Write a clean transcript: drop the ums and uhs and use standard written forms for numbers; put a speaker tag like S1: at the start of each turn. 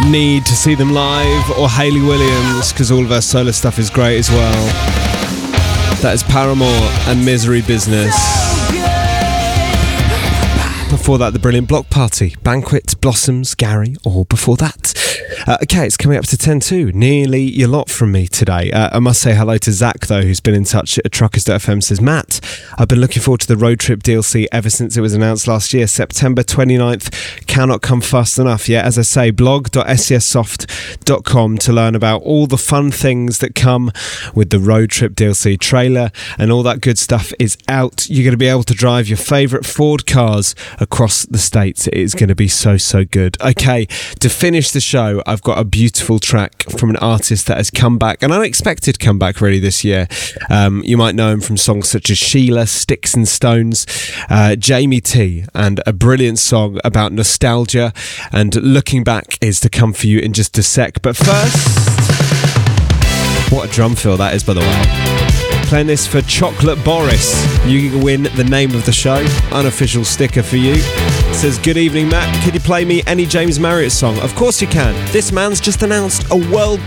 S1: need to see them live, or Hayley Williams, because all of her solo stuff is great as well. That is Paramore and Misery Business. Before that, the brilliant Block Party, Banquet, Blossoms, Gary, all before that. Okay, it's coming up to 10-2. Nearly your lot from me today. I must say hello to Zach, though, who's been in touch at Truckers.fm. Says, Matt, I've been looking forward to the Road Trip DLC ever since it was announced last year. September 29th cannot come fast enough. Yeah, as I say, blog.scsoft.com to learn about all the fun things that come with the Road Trip DLC. Trailer and all that good stuff is out. You're going to be able to drive your favourite Ford cars across the states. It is going to be so good. Okay, to finish the show, I've got a beautiful track from an artist that has come back, an unexpected comeback really this year. You might know him from songs such as Sheila, Sticks and Stones, Jamie T, and a brilliant song about nostalgia, and Looking Back is to come for you in just a sec. But first, what a drum fill that is, by the way. Playing this for Chocolate Boris. You can win the name of the show. Unofficial sticker for you. It says, good evening, Matt. Could you play me any James Marriott song? Of course you can. This man's just announced a world